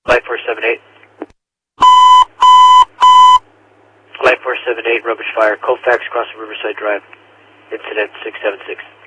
Light 478. Light 478, rubbish fire. Colfax crossing Riverside Drive. Incident 676.